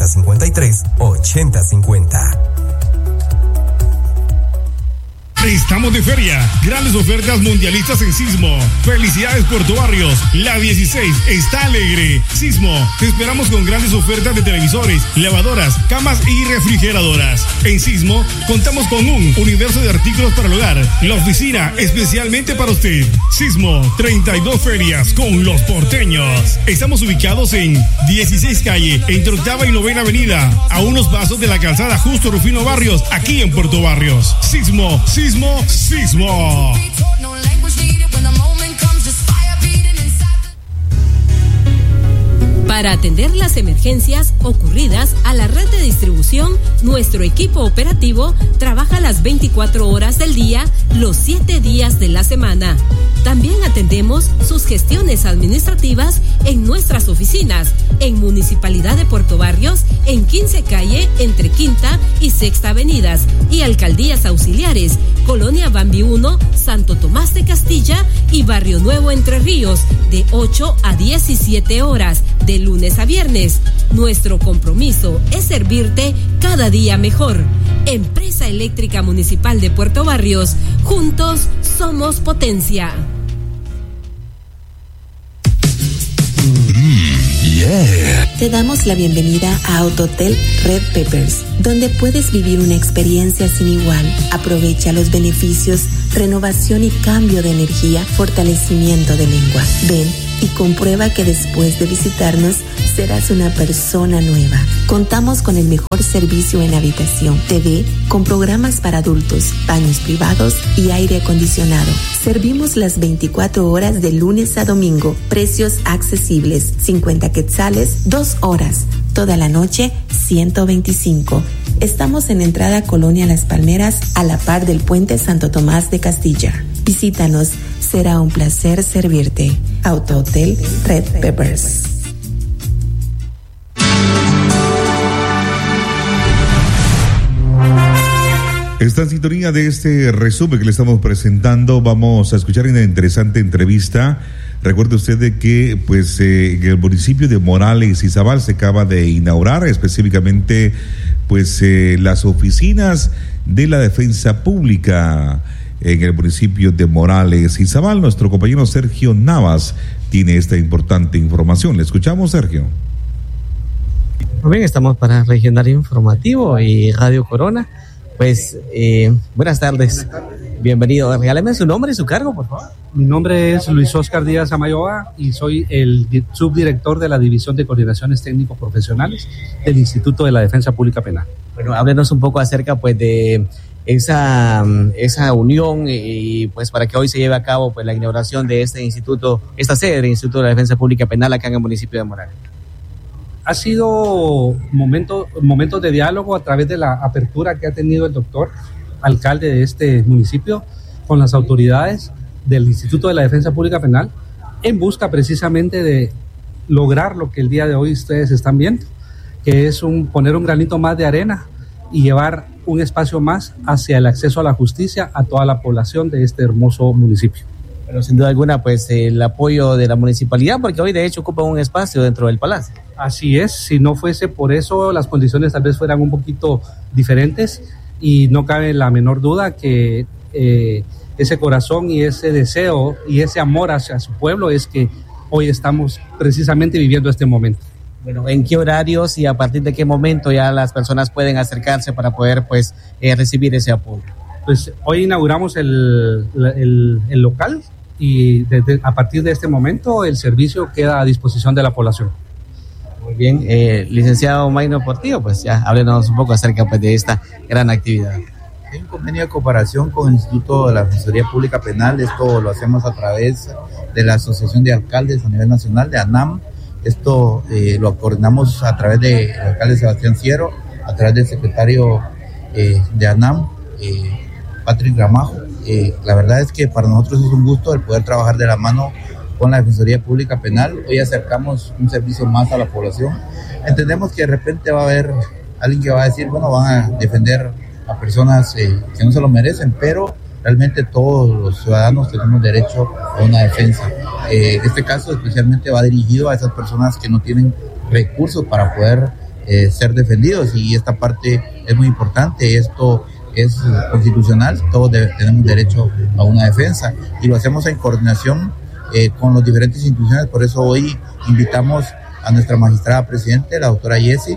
8053-8050. Estamos de feria, grandes ofertas mundialistas en Sismo. Felicidades Puerto Barrios, la 16 está alegre. Sismo, te esperamos con grandes ofertas de televisores, lavadoras, camas y refrigeradoras. En Sismo contamos con un universo de artículos para el hogar, la oficina especialmente para usted. Sismo, 32 ferias con los porteños. Estamos ubicados en 16 calle, entre 8ª y 9ª avenida, a unos pasos de la calzada Justo Rufino Barrios, aquí en Puerto Barrios. Sismo, Sismo. Para atender las emergencias ocurridas a la red de distribución, nuestro equipo operativo trabaja las 24 horas del día, los 7 días de la semana. También atendemos sus gestiones administrativas en nuestras oficinas, en Municipalidad de Puerto Barrios, en 15 calle, entre Quinta y Sexta Avenidas, y alcaldías auxiliares, Colonia Bambi 1, Santo Tomás de Castilla y Barrio Nuevo Entre Ríos, de 8 a 17 horas, de lunes a viernes. Nuestro compromiso es servirte cada día mejor. Empresa Eléctrica Municipal de Puerto Barrios, juntos somos potencia. Yeah. Te damos la bienvenida a Autotel Red Peppers, donde puedes vivir una experiencia sin igual. Aprovecha los beneficios, renovación y cambio de energía, fortalecimiento de lengua. Ven y comprueba que después de visitarnos serás una persona nueva. Contamos con el mejor servicio en habitación, TV, con programas para adultos, baños privados y aire acondicionado. Servimos las 24 horas de lunes a domingo. Precios accesibles, 50 quetzales, 2 horas. Toda la noche, 125. Estamos en entrada Colonia Las Palmeras, a la par del puente Santo Tomás de Castilla. Visítanos, será un placer servirte. Autotel Red Peppers. Está en sintonía de este resumen que le estamos presentando. Vamos a escuchar una interesante entrevista. Recuerde usted de que pues en el municipio de Morales y Izabal se acaba de inaugurar específicamente pues las oficinas de la defensa pública en el municipio de Morales y Izabal. Nuestro compañero Sergio Navas tiene esta importante información. Le escuchamos, Sergio. Muy bien, estamos para Regional Informativo y Radio Corona. Pues, buenas tardes, bienvenido. Regáleme su nombre y su cargo, por favor. Mi nombre es Luis Oscar Díaz Amayoa y soy el subdirector de la División de Coordinaciones Técnico-Profesionales del Instituto de la Defensa Pública Penal. Bueno, háblenos un poco acerca pues de esa unión y pues para que hoy se lleve a cabo pues la inauguración de este instituto, esta sede del Instituto de la Defensa Pública Penal acá en el municipio de Morales. Ha sido momentos de diálogo a través de la apertura que ha tenido el doctor alcalde de este municipio con las autoridades del Instituto de la Defensa Pública Penal en busca precisamente de lograr lo que el día de hoy ustedes están viendo, que es poner un granito más de arena y llevar un espacio más hacia el acceso a la justicia a toda la población de este hermoso municipio. Pero sin duda alguna, pues el apoyo de la municipalidad, porque hoy de hecho ocupa un espacio dentro del palacio. Así es, si no fuese por eso, las condiciones tal vez fueran un poquito diferentes y no cabe la menor duda que ese corazón y ese deseo y ese amor hacia su pueblo es que hoy estamos precisamente viviendo este momento. Bueno, ¿en qué horarios y a partir de qué momento ya las personas pueden acercarse para poder pues recibir ese apoyo? Pues hoy inauguramos el local y a partir de este momento el servicio queda a disposición de la población. Muy bien, licenciado Mayno Portillo, pues ya háblenos un poco acerca pues, de esta gran actividad. Hay un convenio de cooperación con el Instituto de la Defensoría Pública Penal. Esto lo hacemos a través de la Asociación de Alcaldes a nivel nacional, de ANAM. Esto lo coordinamos a través del alcalde Sebastián Ciero, a través del secretario de ANAM, Patrick Gramajo. La verdad es que para nosotros es un gusto el poder trabajar de la mano con la Defensoría Pública Penal. Hoy acercamos un servicio más a la población. Entendemos que de repente va a haber alguien que va a decir, bueno, van a defender a personas que no se lo merecen, pero realmente todos los ciudadanos tenemos derecho a una defensa. En este caso especialmente va dirigido a esas personas que no tienen recursos para poder ser defendidos, y esta parte es muy importante. Esto es constitucional, todos tenemos derecho a una defensa, y lo hacemos en coordinación con las diferentes instituciones. Por eso hoy invitamos a nuestra magistrada presidente, la doctora Jessie,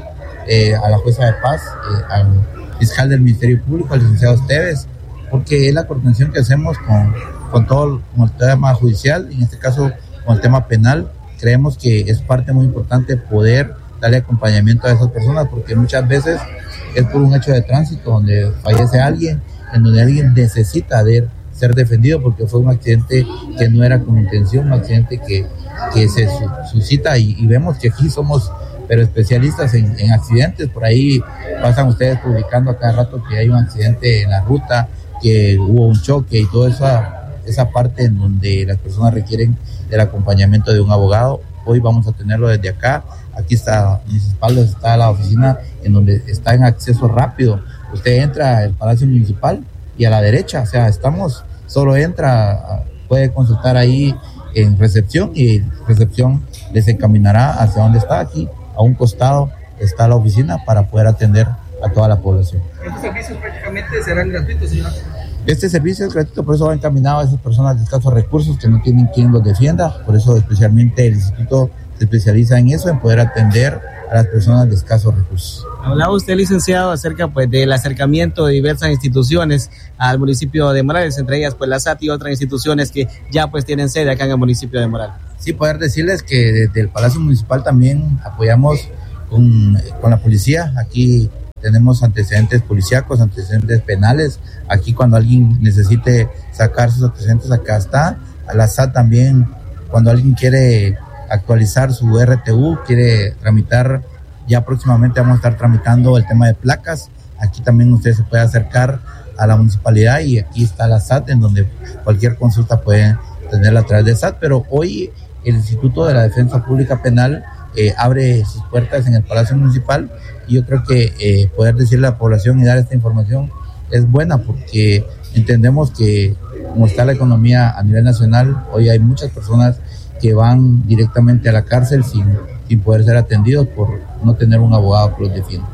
a la jueza de paz, al fiscal del Ministerio Público, al licenciado Esteves, porque es la coordinación que hacemos con todo el tema judicial, en este caso con el tema penal. Creemos que es parte muy importante poder darle acompañamiento a esas personas, porque muchas veces es por un hecho de tránsito donde fallece alguien, en donde alguien necesita de ser defendido porque fue un accidente que no era con intención, un accidente que se suscita, y vemos que aquí somos pero especialistas en accidentes. Por ahí pasan ustedes publicando a cada rato que hay un accidente en la ruta, que hubo un choque y toda esa parte en donde las personas requieren del acompañamiento de un abogado. Hoy vamos a tenerlo desde acá. Aquí está, a mis espaldas está la oficina en donde está en acceso rápido. Usted entra al Palacio Municipal y a la derecha, o sea, solo entra, puede consultar ahí en recepción, y recepción les encaminará hacia donde está. Aquí a un costado está la oficina para poder atender a toda la población. ¿Estos servicios prácticamente serán gratuitos, señora? Este servicio es gratuito, por eso va encaminado a esas personas de escasos recursos que no tienen quien los defienda. Por eso especialmente el instituto se especializa en eso, en poder atender a las personas de escasos recursos. Hablaba usted, licenciado, acerca pues del acercamiento de diversas instituciones al municipio de Morales, entre ellas pues la SAT y otras instituciones que ya pues tienen sede acá en el municipio de Morales. Sí, poder decirles que desde el Palacio Municipal también apoyamos con la policía. Aquí tenemos antecedentes policíacos, antecedentes penales. Aquí cuando alguien necesite sacar sus antecedentes, acá está. A la SAT también, cuando alguien quiere actualizar su RTU, quiere tramitar, ya próximamente vamos a estar tramitando el tema de placas. Aquí también usted se puede acercar a la municipalidad, y aquí está la SAT, en donde cualquier consulta puede tenerla a través de SAT. Pero hoy el Instituto de la Defensa Pública Penal abre sus puertas en el Palacio Municipal, y yo creo que poder decirle a la población y dar esta información es buena, porque entendemos que como está la economía a nivel nacional, hoy hay muchas personas que van directamente a la cárcel sin poder ser atendidos por no tener un abogado que los defienda.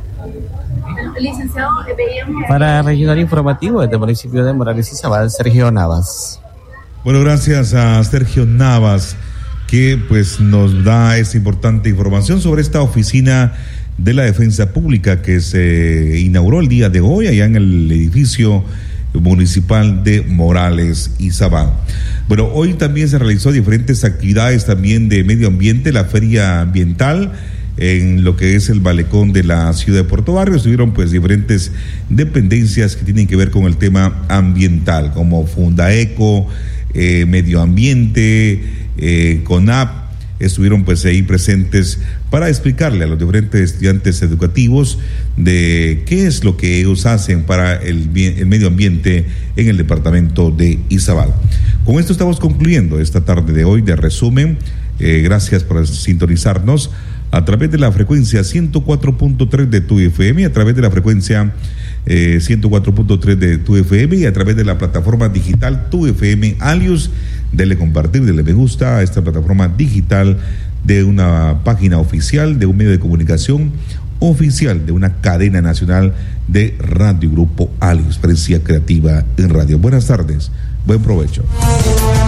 Licenciado, veíamos... Para Regional Informativo desde el municipio de Morales y Zabal, Sergio Navas. Bueno, gracias a Sergio Navas, que pues nos da esta importante información sobre esta oficina de la defensa pública que se inauguró el día de hoy allá en el edificio municipal de Morales y Zabal. Bueno, hoy también se realizó diferentes actividades también de medio ambiente, la feria ambiental en lo que es el malecón de la ciudad de Puerto Barrio. Estuvieron pues diferentes dependencias que tienen que ver con el tema ambiental, como Fundaeco, Medio Ambiente, CONAP, estuvieron pues ahí presentes para explicarle a los diferentes estudiantes educativos de qué es lo que ellos hacen para el medio ambiente en el departamento de Izabal. Con esto estamos concluyendo esta tarde de hoy de resumen. Gracias por sintonizarnos a través de la frecuencia 104.3 de tu FM, a través de la frecuencia 104.3 de tu FM y a través de la plataforma digital Tu FM Alius. Dele compartir, dele me gusta a esta plataforma digital de una página oficial, de un medio de comunicación oficial, de una cadena nacional de Radio Grupo Alius, experiencia creativa en radio. Buenas tardes, buen provecho.